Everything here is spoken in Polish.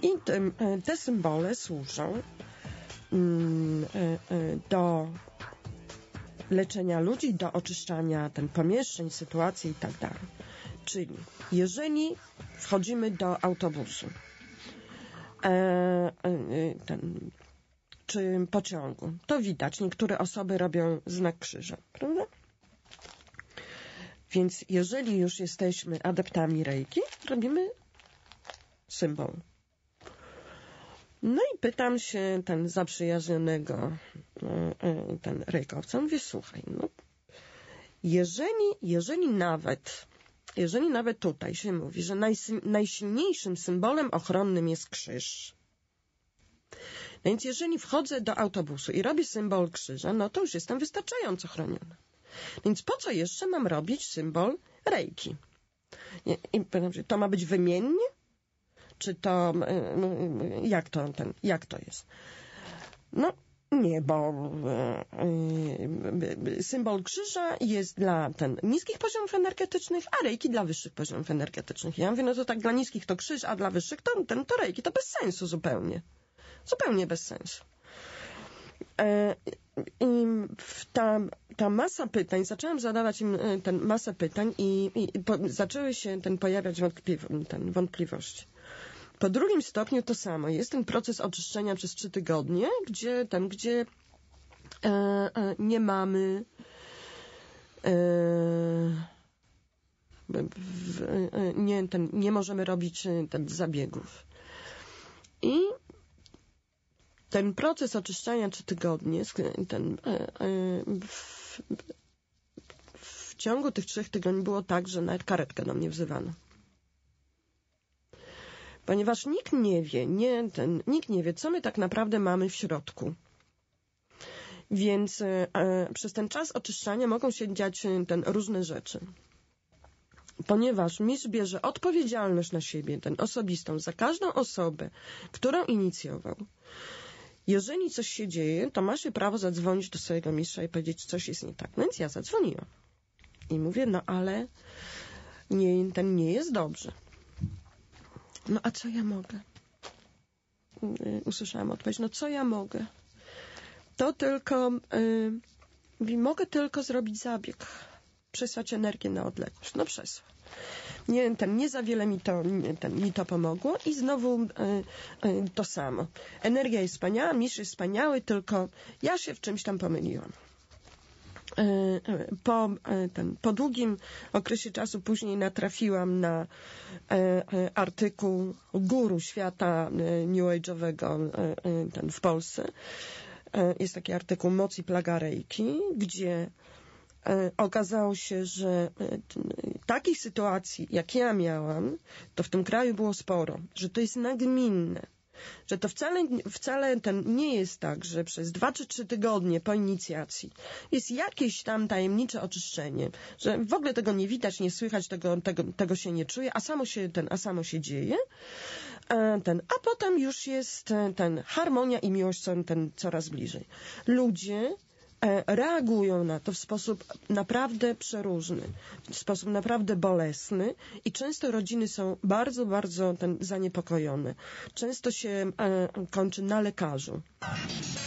I te symbole służą do leczenia ludzi, do oczyszczania pomieszczeń, sytuacji i tak dalej. Czyli jeżeli wchodzimy do autobusu czy pociągu, to widać, niektóre osoby robią znak krzyża, prawda? Więc jeżeli już jesteśmy adeptami reiki, robimy symbol. No i pytam się zaprzyjaźnionego rejkowca, mówię, słuchaj, no, jeżeli nawet tutaj się mówi, że najsilniejszym symbolem ochronnym jest krzyż, więc jeżeli wchodzę do autobusu i robię symbol krzyża, no to już jestem wystarczająco chroniona. Więc po co jeszcze mam robić symbol reiki? To ma być wymiennie? Czy to, jak to jest? No, nie, bo symbol krzyża jest dla niskich poziomów energetycznych, a reiki dla wyższych poziomów energetycznych. Ja mówię, no to tak dla niskich to krzyż, a dla wyższych to reiki. To bez sensu zupełnie. Zupełnie bez sensu. I ta masa pytań, zaczęłam zadawać im masę pytań i zaczęły się pojawiać wątpliwości. Po drugim stopniu to samo. Jest ten proces oczyszczenia przez 3 tygodnie, gdzie nie mamy nie możemy robić zabiegów. I ten proces oczyszczania 3 tygodnie, w ciągu tych 3 tygodni było tak, że nawet karetkę do mnie wzywano. Ponieważ nikt nie wie, co my tak naprawdę mamy w środku. Więc przez ten czas oczyszczania mogą się dziać różne rzeczy. Ponieważ mistrz bierze odpowiedzialność na siebie, osobistą, za każdą osobę, którą inicjował. Jeżeli coś się dzieje, to ma się prawo zadzwonić do swojego mistrza i powiedzieć, coś jest nie tak. No więc ja zadzwoniłam. I mówię, no ale nie jest dobrze. No a co ja mogę? Usłyszałam odpowiedź, no co ja mogę? To tylko, mogę tylko zrobić zabieg. Przesłać energię na odległość. No przesłać. Nie za wiele mi to pomogło i znowu to samo. Energia jest wspaniała, mistrz jest wspaniały, tylko ja się w czymś tam pomyliłam. Po długim okresie czasu później natrafiłam na artykuł guru świata New Age'owego w Polsce. Jest taki artykuł Moc i plaga reiki, gdzie okazało się, że takich sytuacji, jak ja miałam, to w tym kraju było sporo, że to jest nagminne, że to wcale nie jest tak, że przez 2 czy 3 tygodnie po inicjacji jest jakieś tam tajemnicze oczyszczenie, że w ogóle tego nie widać, nie słychać, tego się nie czuje, a samo się dzieje, a potem już jest harmonia i miłość coraz bliżej. Ludzie reagują na to w sposób naprawdę przeróżny, w sposób naprawdę bolesny i często rodziny są bardzo, bardzo zaniepokojone. Często się kończy na lekarzu.